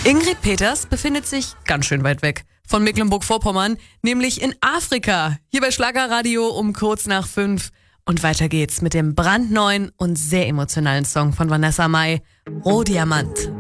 Ingrid Peters befindet sich ganz schön weit weg von Mecklenburg-Vorpommern, nämlich in Afrika. Hier bei Schlagerradio um kurz nach 5. Und weiter geht's mit dem brandneuen und sehr emotionalen Song von Vanessa Mai, Rohdiamant.